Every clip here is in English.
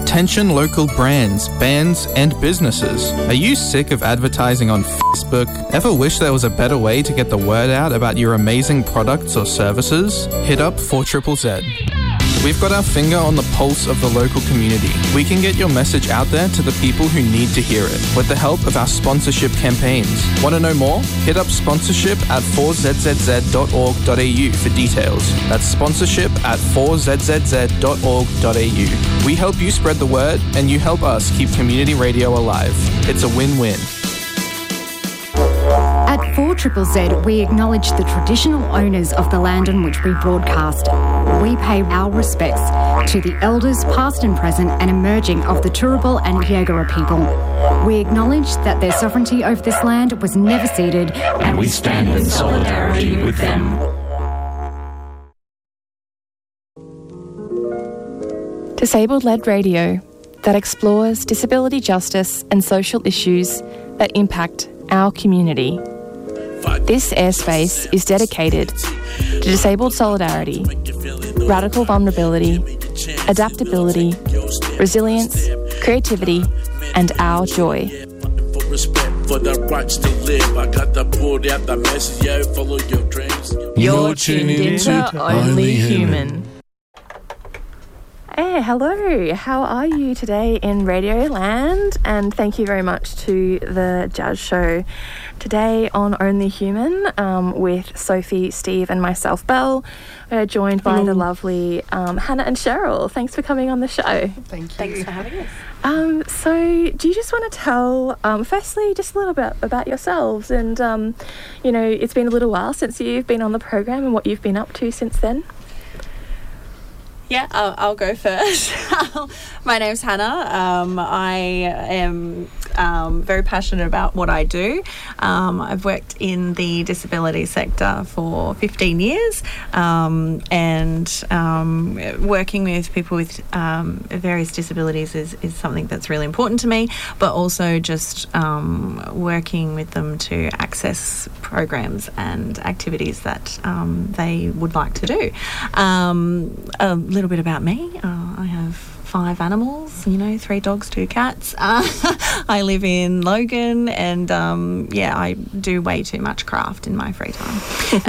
Attention local brands, bands, and businesses. Are you sick of advertising on Facebook? Ever wish there was a better way to get the word out about your amazing products or services? Hit up 4ZZZ. We've got our finger on the pulse of the local community. We can get your message out there to the people who need to hear it with the help of our sponsorship campaigns. Want to know more? Hit up sponsorship at 4zzz.org.au for details. That's sponsorship at 4zzz.org.au. We help you spread the word and you help us keep community radio alive. It's a win-win. At 4ZZZ, we acknowledge the traditional owners of the land on which we broadcast. We pay our respects to the elders past and present and emerging of the Turrbal and Yagara people. We acknowledge that their sovereignty over this land was never ceded, and we stand in solidarity with them. Disabled-led radio that explores disability justice and social issues that impact our community. This airspace is dedicated to disabled solidarity, radical vulnerability, adaptability, resilience, creativity, and our joy. You're tuned into Only Human. Hey, hello. How are you today in Radioland? And thank you very much to the Jazz Show today on Only Human with Sophie, Steve and myself, Belle. We're joined by the lovely Hannah and Cheryl. Thanks for coming on the show. Thank you. Thanks for having us. So do you just want to tell, firstly, just a little bit about yourselves and, it's been a little while since you've been on the program and what you've been up to since then? Yeah, I'll go first. My name's Hannah. I am very passionate about what I do. I've worked in the disability sector for 15 years and working with people with various disabilities is something that's really important to me, but also just working with them to access programs and activities that they would like to do. A little bit about me. I have 5 animals, 3 dogs, 2 cats. I live in Logan and, I do way too much craft in my free time.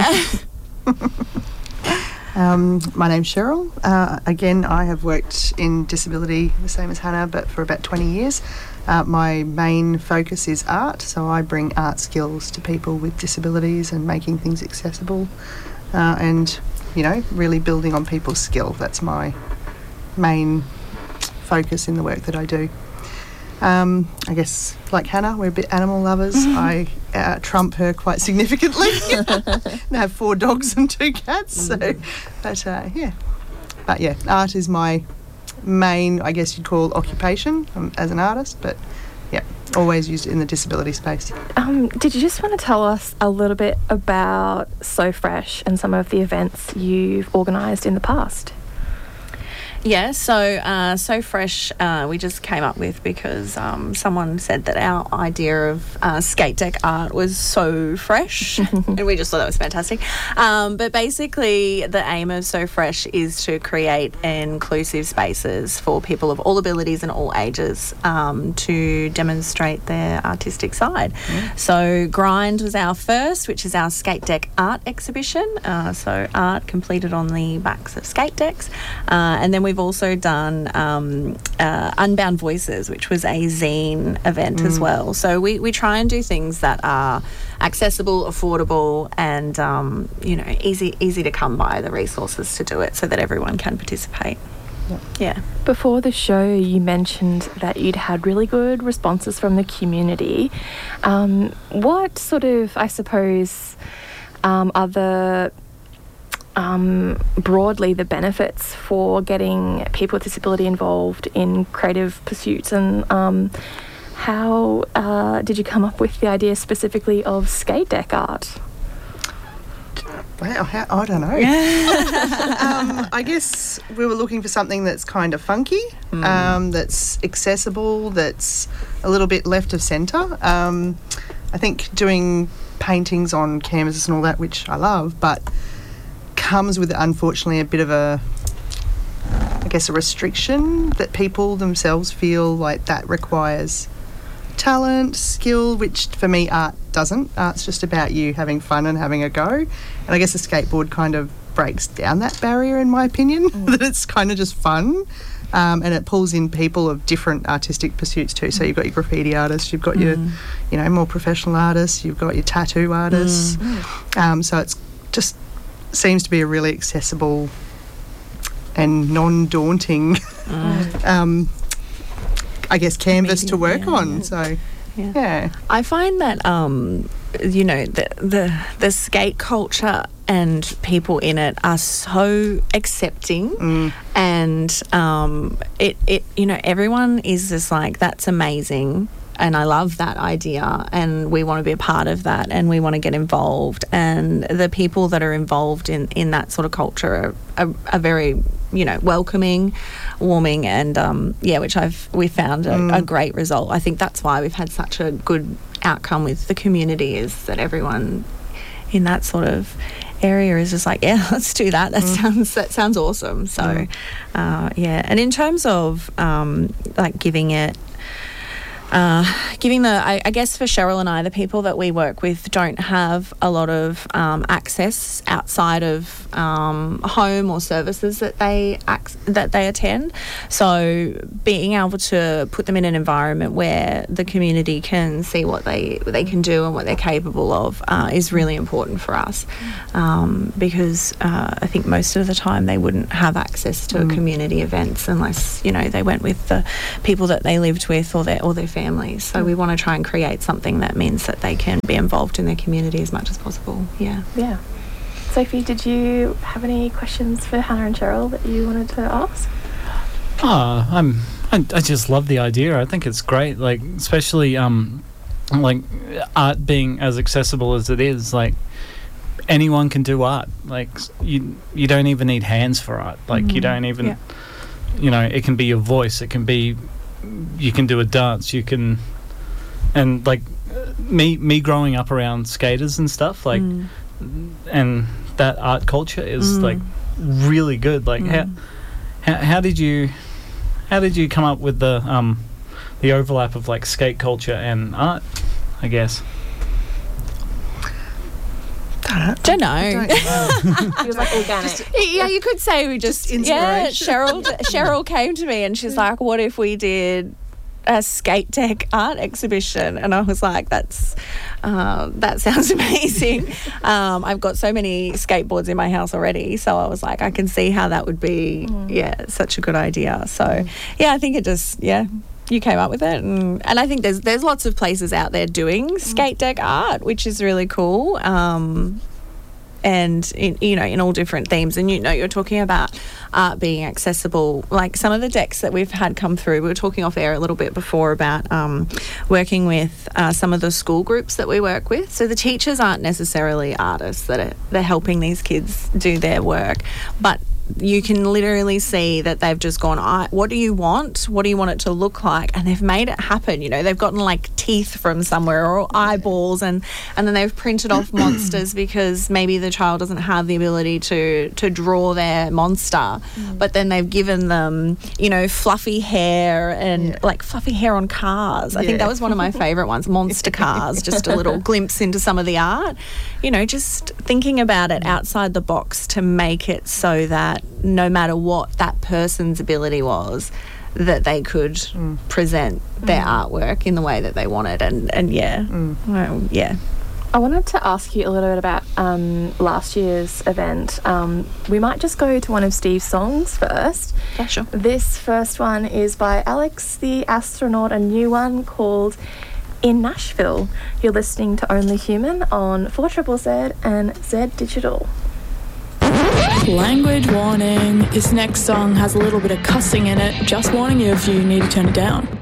My name's Cheryl. Again, I have worked in disability, the same as Hannah, but for about 20 years. My main focus is art, so I bring art skills to people with disabilities and making things accessible and really building on people's skill. That's my main focus in the work that I do. I guess, like Hannah, we're a bit animal lovers. I trump her quite significantly. I have 4 dogs and 2 cats. But art is my main, I guess you'd call, occupation as an artist. But yeah, always used it in the disability space. Did you just want to tell us a little bit about So Fresh and some of the events you've organised in the past? Yeah, So Fresh we just came up with because someone said that our idea of skate deck art was so fresh and we just thought that was fantastic. But basically the aim of So Fresh is to create inclusive spaces for people of all abilities and all ages to demonstrate their artistic side. So Grind was our first, which is our skate deck art exhibition. So art completed on the backs of skate decks. And then we've also done Unbound Voices, which was a zine event as well. So we try and do things that are accessible, affordable, and easy to come by the resources to do it, so that everyone can participate. Yeah. Before the show, you mentioned that you'd had really good responses from the community. What sort of, I suppose, are the broadly the benefits for getting people with disability involved in creative pursuits, and how did you come up with the idea specifically of skate deck art? Wow, I don't know. I guess we were looking for something that's kind of funky, that's accessible, that's a little bit left of centre. I think doing paintings on canvases and all that, which I love, but comes with, unfortunately, a bit of a guess, a restriction that people themselves feel like that requires talent, skill, which for me art doesn't. Art's just about you having fun and having a go. And I guess a skateboard kind of breaks down that barrier, in my opinion, that it's kind of just fun. And it pulls in people of different artistic pursuits too. So you've got your graffiti artists, you've got your, more professional artists, you've got your tattoo artists. So it's just seems to be a really accessible and non-daunting, I guess, canvas to work on. Yeah. So, yeah. I find that, the skate culture and people in it are so accepting, and everyone is just like, that's amazing. And I love that idea, and we want to be a part of that, and we want to get involved. And the people that are involved in that sort of culture are very, welcoming, warming, and which we found a great result. I think that's why we've had such a good outcome with the community, is that everyone in that sort of area is just like, yeah, let's do that. That sounds awesome. So, and in terms of giving I guess for Cheryl and I, the people that we work with don't have a lot of access outside of home or services that they attend. So being able to put them in an environment where the community can see what they can do and what they're capable of is really important for us, because I think most of the time they wouldn't have access to community events unless they went with the people that they lived with or their families. So we want to try and create something that means that they can be involved in their community as much as possible. Yeah. Sophie, did you have any questions for Hannah and Cheryl that you wanted to ask? I just love the idea. I think it's great, like, especially art being as accessible as it is. Like, anyone can do art. Like, you don't even need hands for art. Like, you don't even it can be your voice, it can be, you can do a dance, you can, and like me growing up around skaters and stuff, like, and that art culture is like really good. Like, how did you come up with the overlap of like skate culture and art, I guess? Don't know. It was like organic. You could say we just Cheryl came to me and she's like, what if we did a skate tech art exhibition? And I was like, that sounds amazing. I've got so many skateboards in my house already, so I was like, I can see how that would be such a good idea. So I think it just you came up with it, and I think there's lots of places out there doing skate deck art, which is really cool, and in all different themes. And you're talking about art being accessible. Like some of the decks that we've had come through, we were talking off air a little bit before about working with some of the school groups that we work with. So the teachers aren't necessarily artists they're helping these kids do their work, but you can literally see that they've just gone, what do you want? What do you want it to look like? And they've made it happen. They've gotten like teeth from somewhere or eyeballs, and then they've printed off monsters because maybe the child doesn't have the ability to draw their monster, but then they've given them, fluffy hair and like fluffy hair on cars. I think that was one of my favourite ones, monster cars, just a little glimpse into some of the art. Just thinking about it outside the box to make it so that no matter what that person's ability was, that they could present their artwork in the way that they wanted. I wanted to ask you a little bit about last year's event. We might just go to one of Steve's songs first. Yeah, sure. This first one is by Alex the Astronaut, a new one called In Nashville. You're listening to Only Human on 4ZZZ and Z Digital. Language warning. This next song has a little bit of cussing in it. Just warning you if you need to turn it down.